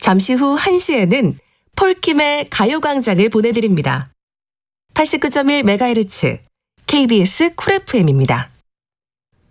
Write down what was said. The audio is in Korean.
잠시 후 1시에는 폴킴의 가요광장을 보내드립니다. 89.1MHz KBS 쿨 FM입니다.